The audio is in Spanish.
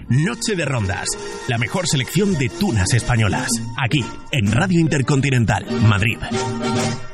Noche de Rondas, la mejor selección de tunas españolas, aquí en Radio Intercontinental, Madrid.